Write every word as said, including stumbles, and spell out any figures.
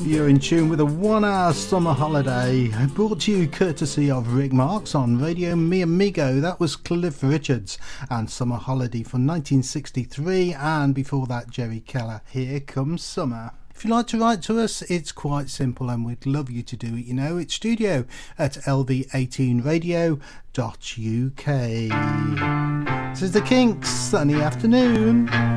You're in tune with a one-hour summer holiday brought to you courtesy of Rick Marks on Radio Mi Amigo. That was Cliff Richards and Summer Holiday from nineteen sixty-three, and before that Jerry Keller, Here Comes Summer. If you'd like to write to us, it's quite simple and we'd love you to do it. You know, it's studio at l v eighteen radio dot u k. This is the Kinks, sunny afternoon.